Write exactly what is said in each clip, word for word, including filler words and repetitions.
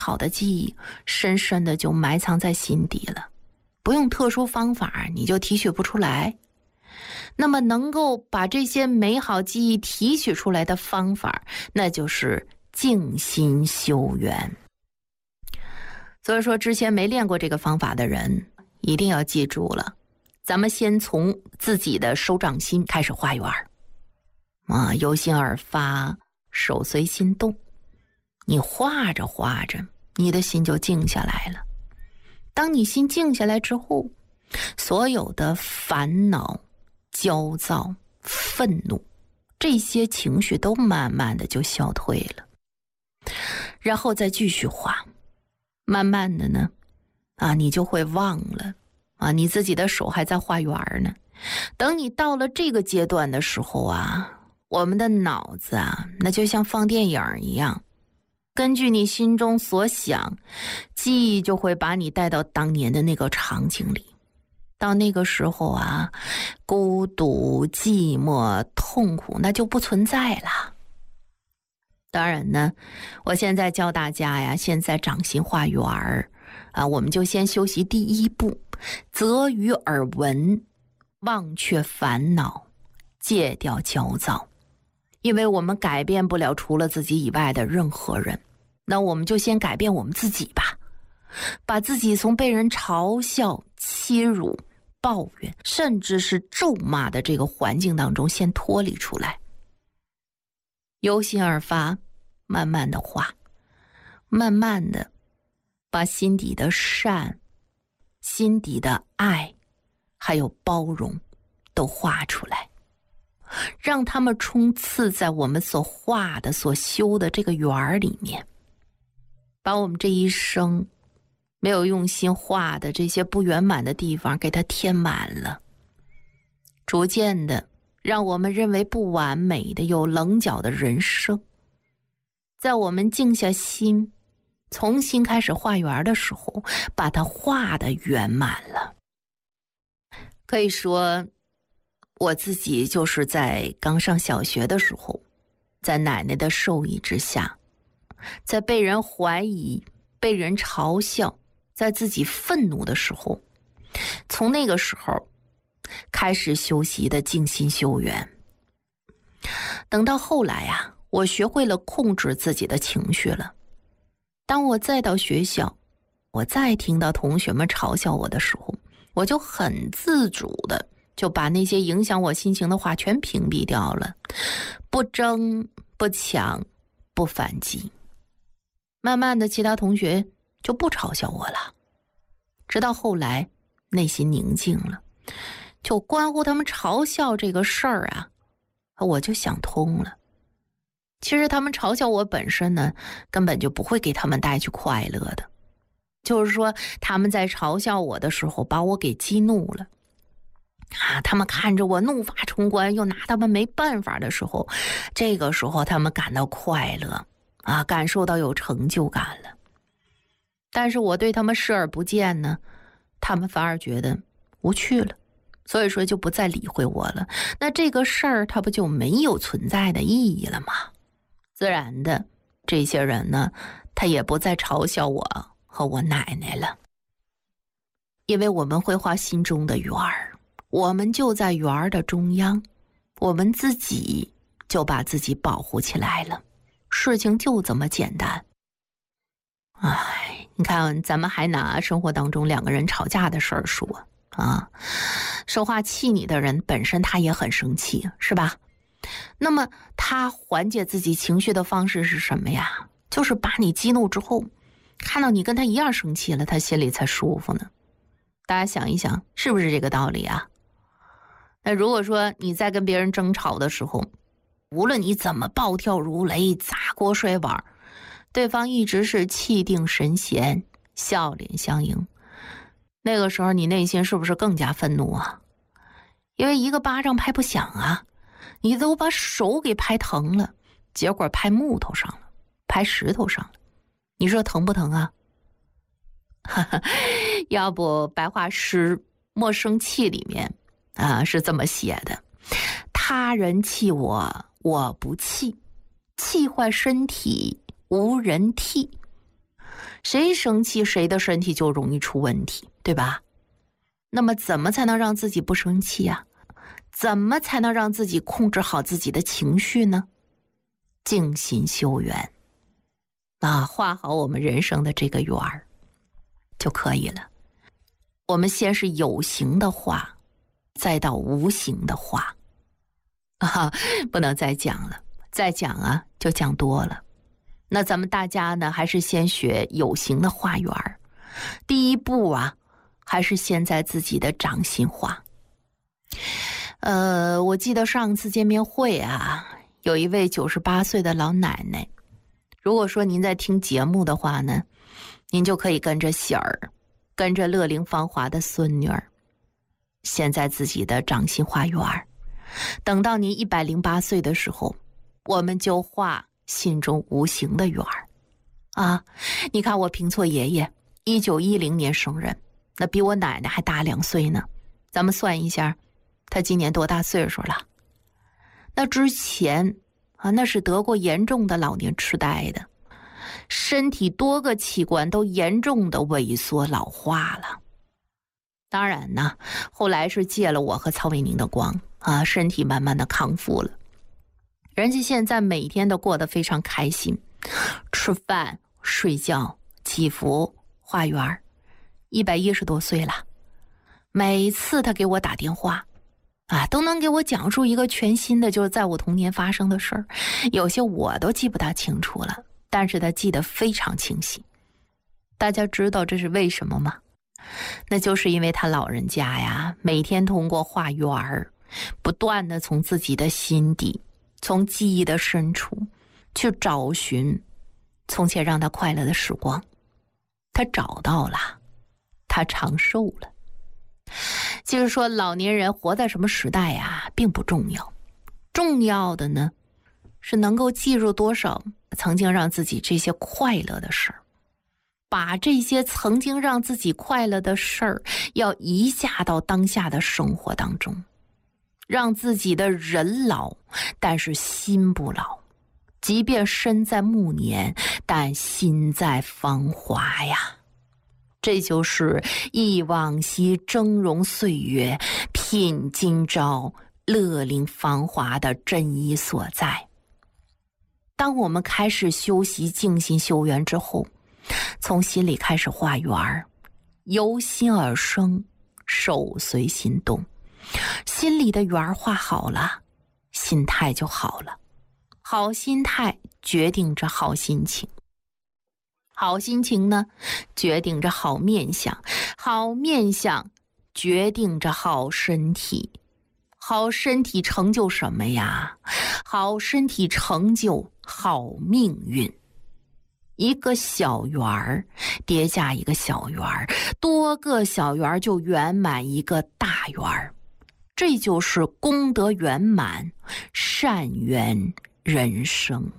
好的记忆深深的就埋藏在心底了，不用特殊方法你就提取不出来。那么能够把这些美好记忆提取出来的方法，那就是静心修缘。所以说之前没练过这个方法的人一定要记住了，咱们先从自己的手掌心开始画圆啊，由心而发，手随心动。你画着画着，你的心就静下来了。当你心静下来之后，所有的烦恼、焦躁、愤怒这些情绪都慢慢的就消退了，然后再继续画。慢慢的呢啊，你就会忘了啊，你自己的手还在画圆呢。等你到了这个阶段的时候啊，我们的脑子啊，那就像放电影一样，根据你心中所想，记忆就会把你带到当年的那个场景里。到那个时候啊，孤独、寂寞、痛苦那就不存在了。当然呢，我现在教大家呀，现在掌心画圆儿啊，我们就先修习第一步，择于耳闻，忘却烦恼，戒掉焦躁。因为我们改变不了除了自己以外的任何人，那我们就先改变我们自己吧，把自己从被人嘲笑、欺辱、抱怨，甚至是咒骂的这个环境当中先脱离出来。由心而发，慢慢的画，慢慢的把心底的善、心底的爱还有包容都画出来，让他们冲刺在我们所画的所修的这个圆儿里面，把我们这一生没有用心画的这些不圆满的地方给它填满了，逐渐的让我们认为不完美的有棱角的人生，在我们静下心重新开始画圆的时候，把它画得圆满了。可以说我自己就是在刚上小学的时候，在奶奶的授意之下，在被人怀疑、被人嘲笑，在自己愤怒的时候，从那个时候开始修习的静心修缘。等到后来啊，我学会了控制自己的情绪了。当我再到学校，我再听到同学们嘲笑我的时候，我就很自主的就把那些影响我心情的话全屏蔽掉了，不争不抢不反击。慢慢的其他同学就不嘲笑我了，直到后来内心宁静了，就关乎他们嘲笑这个事儿啊，我就想通了。其实他们嘲笑我本身呢，根本就不会给他们带去快乐的。就是说他们在嘲笑我的时候把我给激怒了啊，他们看着我怒发冲冠，又拿他们没办法的时候，这个时候他们感到快乐啊，感受到有成就感了。但是我对他们视而不见呢，他们反而觉得无趣了，所以说就不再理会我了。那这个事儿它不就没有存在的意义了吗？自然的，这些人呢，他也不再嘲笑我和我奶奶了。因为我们会画心中的圆儿，我们就在圆儿的中央，我们自己就把自己保护起来了，事情就这么简单。哎，你看咱们还拿生活当中两个人吵架的事儿说啊，说话气你的人本身他也很生气，是吧？那么他缓解自己情绪的方式是什么呀？就是把你激怒之后，看到你跟他一样生气了，他心里才舒服呢。大家想一想，是不是这个道理啊？那如果说你在跟别人争吵的时候，无论你怎么暴跳如雷、砸锅摔碗，对方一直是气定神闲、笑脸相迎，那个时候你内心是不是更加愤怒啊？因为一个巴掌拍不响啊，你都把手给拍疼了，结果拍木头上了，拍石头上了，你说疼不疼啊？要不白话诗《莫生气》里面啊是这么写的：他人气我，我不气，气坏身体无人替。 谁生气谁的身体就容易出问题，对吧？那么怎么才能让自己不生气啊？怎么才能让自己控制好自己的情绪呢？静心修缘啊，画好我们人生的这个圆儿就可以了。我们先是有形的画，再到无形的画啊，不能再讲了，再讲啊就讲多了。那咱们大家呢，还是先学有形的画圆儿。第一步啊，还是先在自己的掌心画。呃，我记得上次见面会啊，有一位九十八岁的老奶奶。如果说您在听节目的话呢，您就可以跟着喜儿，跟着乐龄芳华的孙女儿，先在自己的掌心画圆儿。等到您一百零八岁的时候，我们就画心中无形的圆儿啊。你看我平错爷爷一九一零年生人，那比我奶奶还大两岁呢。咱们算一下，他今年多大岁数了？那之前啊，那是得过严重的老年痴呆的，身体多个器官都严重的萎缩老化了。当然呢，后来是借了我和曹伟宁的光啊，身体慢慢的康复了。人家现在每天都过得非常开心，吃饭、睡觉、祈福、画圆，一百一十多岁了。每次他给我打电话啊，都能给我讲述一个全新的，就是在我童年发生的事儿。有些我都记不大清楚了，但是他记得非常清晰。大家知道这是为什么吗？那就是因为他老人家呀，每天通过画圆儿，不断的从自己的心底，从记忆的深处去找寻从前让他快乐的时光。他找到了，他长寿了。就是说老年人活在什么时代啊，并不重要，重要的呢是能够记住多少曾经让自己这些快乐的事儿，把这些曾经让自己快乐的事儿要移下到当下的生活当中，让自己的人老，但是心不老，即便身在暮年，但心在芳华呀。这就是忆往昔峥嵘岁月，品今朝乐龄芳华的真意所在。当我们开始修习静心修缘之后，从心里开始画圆儿，由心而生，手随心动。心里的圆儿画好了，心态就好了。好心态决定着好心情，好心情呢，决定着好面相，好面相决定着好身体，好身体成就什么呀？好身体成就好命运。一个小圆儿叠加一个小圆儿，多个小圆儿就圆满一个大圆儿。这就是功德圆满，善缘人生。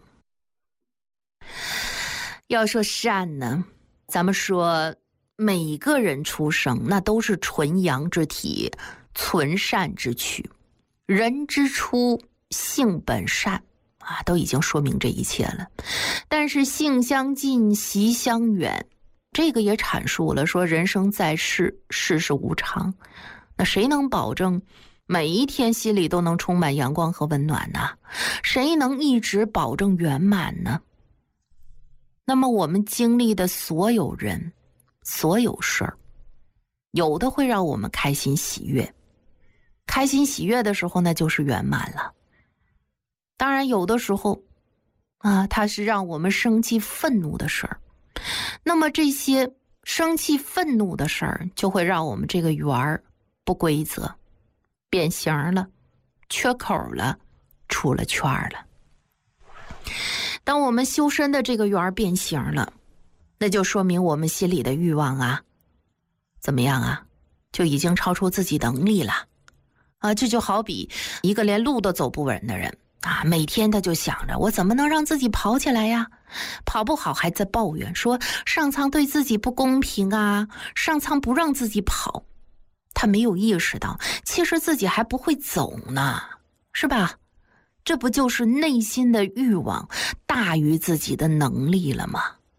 要说善呢，咱们说每个人出生那都是纯阳之体，纯善之躯。人之初性本善啊，都已经说明这一切了。但是性相近，习相远，这个也阐述了说人生在世，世事无常。那谁能保证每一天心里都能充满阳光和温暖呢？谁能一直保证圆满呢？那么我们经历的所有人，所有事儿，有的会让我们开心喜悦，开心喜悦的时候那就是圆满了。当然有的时候啊，它是让我们生气愤怒的事儿，那么这些生气愤怒的事儿就会让我们这个圆儿不规则，变形了，缺口了，出了圈了。当我们修身的这个圆儿变形了，那就说明我们心里的欲望啊，怎么样啊，就已经超出自己能力了啊！这就好比一个连路都走不稳的人啊，每天他就想着我怎么能让自己跑起来呀？跑不好还在抱怨说上苍对自己不公平啊，上苍不让自己跑。他没有意识到，其实自己还不会走呢，是吧？这不就是内心的欲望大于自己的能力了吗？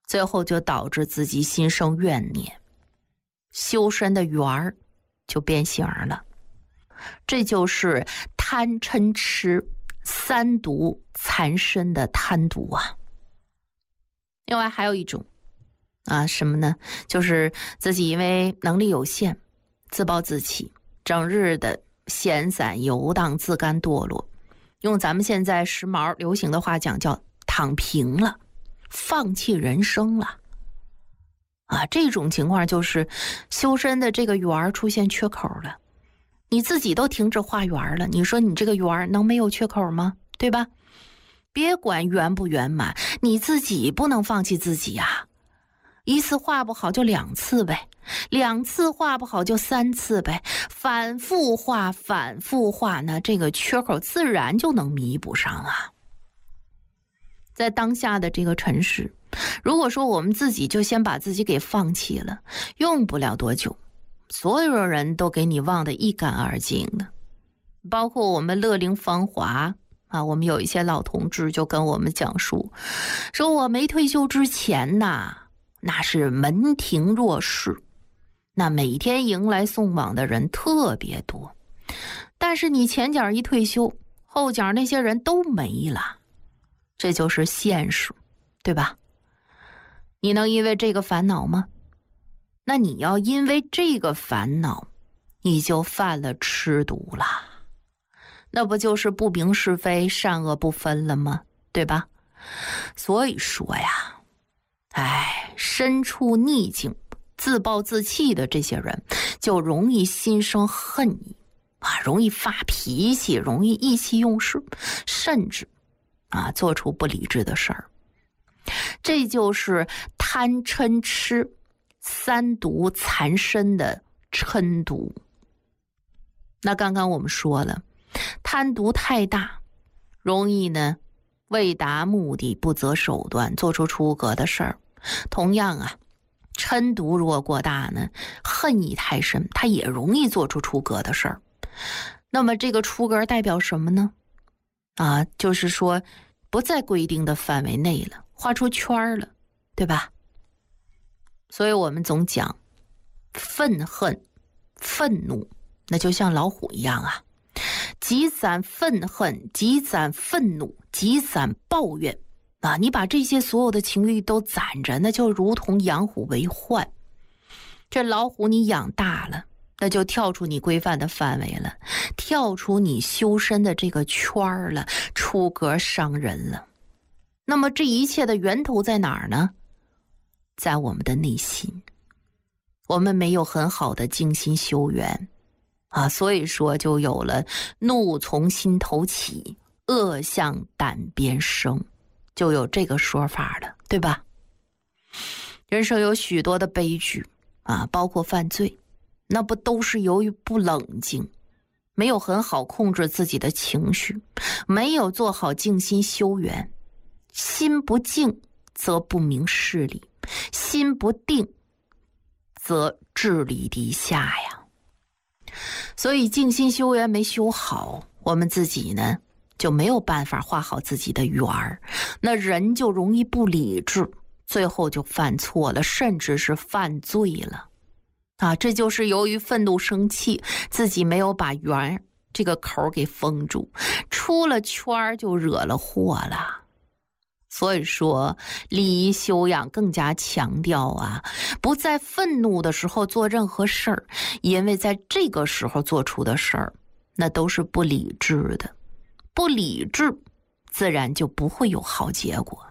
最后就导致自己心生怨念，修身的缘儿就变形了。这就是贪嗔痴三毒缠身的贪毒啊。另外还有一种啊，什么呢？就是自己因为能力有限，自暴自弃，整日的闲散游荡，自甘堕落，用咱们现在时髦流行的话讲，叫躺平了，放弃人生了啊。这种情况就是修身的这个缘出现缺口了，你自己都停止画圆了，你说你这个圆能没有缺口吗？对吧？别管圆不圆满，你自己不能放弃自己啊。一次画不好就两次呗，两次画不好就三次呗，反复画反复画呢，这个缺口自然就能弥补上啊。在当下的这个尘世，如果说我们自己就先把自己给放弃了，用不了多久，所有人都给你忘得一干二净的。包括我们乐龄芳华啊，我们有一些老同志就跟我们讲述，说我没退休之前呐，那是门庭若市，那每天迎来送往的人特别多，但是你前脚一退休，后脚那些人都没了，这就是现实，对吧？你能因为这个烦恼吗？那你要因为这个烦恼，你就犯了吃毒了，那不就是不明是非，善恶不分了吗？对吧？所以说呀，哎，身处逆境，自暴自弃的这些人，就容易心生恨意啊，容易发脾气，容易意气用事，甚至啊做出不理智的事儿。这就是贪嗔痴三毒缠身的嗔毒。那刚刚我们说了，贪毒太大，容易呢为达目的不择手段，做出出格的事儿。同样啊，嗔毒如果过大呢，恨意太深，它也容易做出出格的事儿。那么这个出格代表什么呢？啊，就是说不在规定的范围内了，画出圈了，对吧？所以我们总讲愤恨愤怒，那就像老虎一样啊，积攒愤恨，积攒愤怒，积攒抱怨啊！你把这些所有的情绪都攒着，那就如同养虎为患。这老虎你养大了，那就跳出你规范的范围了，跳出你修身的这个圈了，出格伤人了。那么这一切的源头在哪儿呢？在我们的内心。我们没有很好的静心修缘啊，所以说就有了怒从心头起，恶向胆边生，就有这个说法了，对吧？人生有许多的悲剧啊，包括犯罪，那不都是由于不冷静，没有很好控制自己的情绪，没有做好静心修缘。心不静则不明事理，心不定则智力低下呀。所以静心修缘没修好，我们自己呢就没有办法画好自己的圆儿，那人就容易不理智，最后就犯错了，甚至是犯罪了啊！这就是由于愤怒生气，自己没有把圆这个口给封住，出了圈就惹了祸了。所以说礼仪修养更加强调啊，不在愤怒的时候做任何事儿，因为在这个时候做出的事儿那都是不理智的，不理智自然就不会有好结果。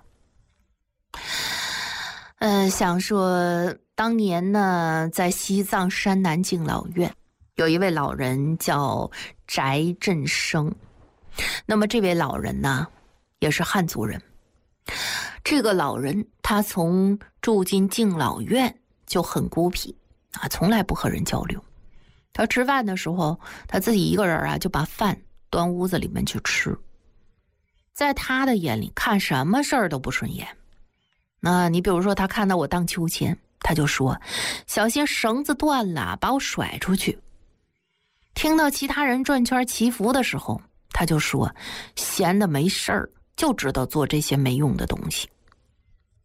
呃，想说当年呢，在西藏山南敬老院有一位老人叫翟振生，那么这位老人呢也是汉族人。这个老人他从住进敬老院就很孤僻啊，从来不和人交流。他吃饭的时候，他自己一个人啊，就把饭端屋子里面去吃。在他的眼里，看什么事儿都不顺眼。那你比如说，他看到我荡秋千，他就说：“小心绳子断了，把我甩出去。”听到其他人转圈祈福的时候，他就说：“闲的没事儿。”就知道做这些没用的东西。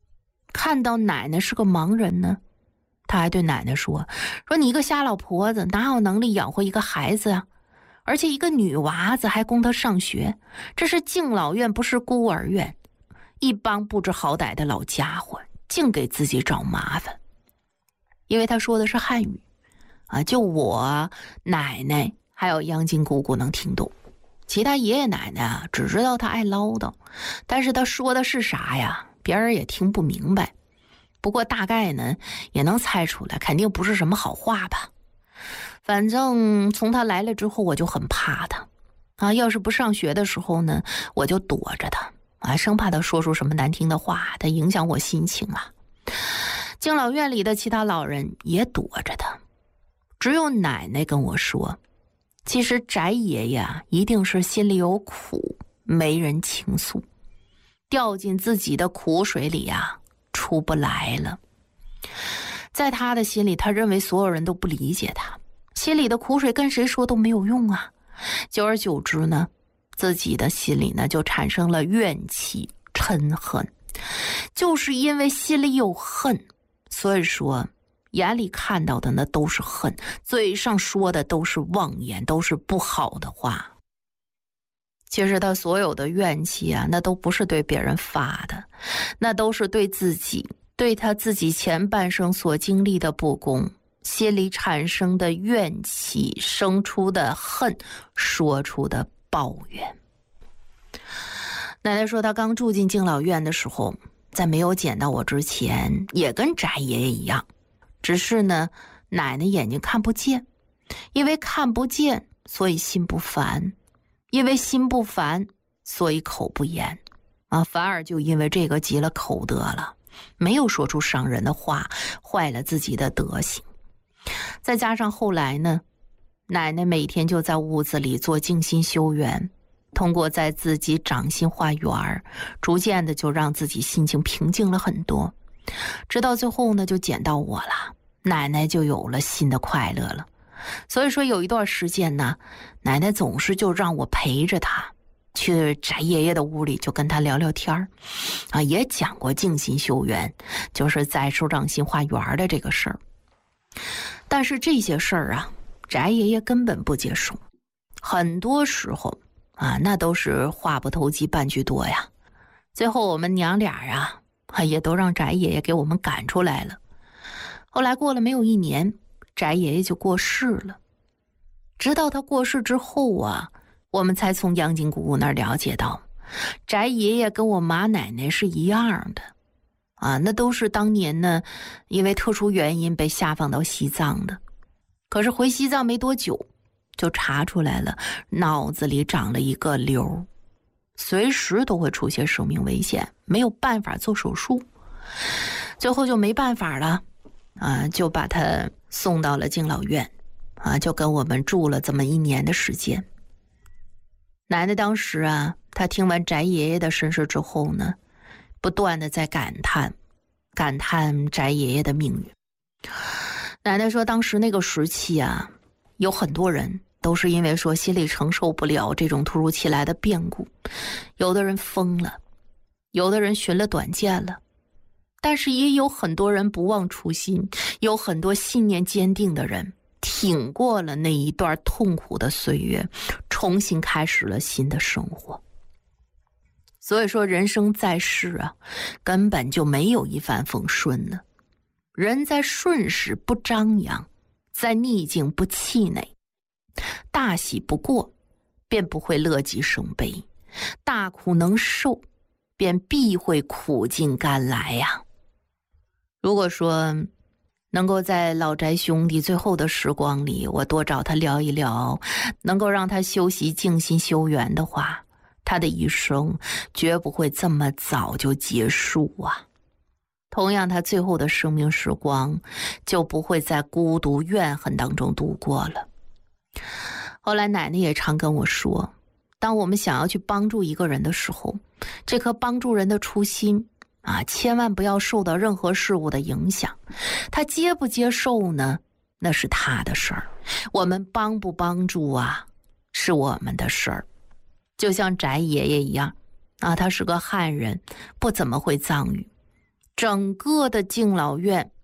看到奶奶是个盲人呢，他还对奶奶说说你一个瞎老婆子哪有能力养活一个孩子啊？而且一个女娃子还供她上学，这是敬老院不是孤儿院，一帮不知好歹的老家伙净给自己找麻烦。因为他说的是汉语啊，就我奶奶还有央金姑姑能听懂，其他爷爷奶奶啊只知道他爱唠叨，但是他说的是啥呀，别人也听不明白。不过大概呢也能猜出来，肯定不是什么好话吧。反正从他来了之后我就很怕他啊，要是不上学的时候呢我就躲着他啊，生怕他说出什么难听的话，他影响我心情啊。敬老院里的其他老人也躲着他，只有奶奶跟我说，其实翟爷爷一定是心里有苦没人倾诉，掉进自己的苦水里啊出不来了。在他的心里，他认为所有人都不理解他，心里的苦水跟谁说都没有用啊。久而久之呢，自己的心里呢就产生了怨气嗔恨，就是因为心里有恨，所以说眼里看到的呢都是恨，嘴上说的都是妄言，都是不好的话。其实他所有的怨气啊，那都不是对别人发的，那都是对自己，对他自己前半生所经历的不公，心里产生的怨气，生出的恨，说出的抱怨。奶奶说她刚住进敬老院的时候，在没有见到我之前也跟翟爷爷一样，只是呢奶奶眼睛看不见，因为看不见所以心不烦，因为心不烦所以口不严啊，反而就因为这个积了口德了，没有说出伤人的话，坏了自己的德行。再加上后来呢，奶奶每天就在屋子里做静心修缘，通过在自己掌心画圆，逐渐的就让自己心情平静了很多。直到最后呢，就捡到我了，奶奶就有了新的快乐了。所以说有一段时间呢，奶奶总是就让我陪着她去翟爷爷的屋里，就跟他聊聊天啊，也讲过静心修缘，就是在手掌心画圆的这个事儿。但是这些事儿啊，翟爷爷根本不接受，很多时候啊，那都是话不投机半句多呀。最后我们娘俩啊，也都让翟爷爷给我们赶出来了。后来过了没有一年，翟爷爷就过世了。直到他过世之后啊，我们才从央金姑姑那儿了解到，翟爷爷跟我妈奶奶是一样的啊，那都是当年呢因为特殊原因被下放到西藏的。可是回西藏没多久就查出来了，脑子里长了一个瘤，随时都会出现生命危险，没有办法做手术。最后就没办法了啊，就把他送到了敬老院啊，就跟我们住了这么一年的时间。奶奶当时啊，她听完翟爷爷的身世之后呢，不断的在感叹感叹翟爷爷的命运。奶奶说当时那个时期啊，有很多人都是因为说心里承受不了这种突如其来的变故，有的人疯了，有的人寻了短见了，但是也有很多人不忘初心，有很多信念坚定的人挺过了那一段痛苦的岁月，重新开始了新的生活。所以说人生在世啊，根本就没有一帆风顺的。人在顺时不张扬，在逆境不气馁，大喜不过便不会乐极生悲，大苦能受便必会苦尽甘来呀。如果说能够在老翟兄弟最后的时光里，我多找他聊一聊，能够让他修习静心修缘的话，他的一生绝不会这么早就结束啊。同样他最后的生命时光就不会在孤独怨恨当中度过了。后来奶奶也常跟我说，当我们想要去帮助一个人的时候，这颗帮助人的初心啊，千万不要受到任何事物的影响。他接不接受呢，那是他的事儿，我们帮不帮助啊，是我们的事儿。就像翟爷爷一样啊，他是个汉人，不怎么会藏语， 整个的敬老院